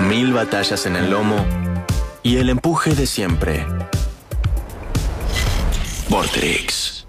1000 batallas en el lomo y el empuje de siempre. Vorterix.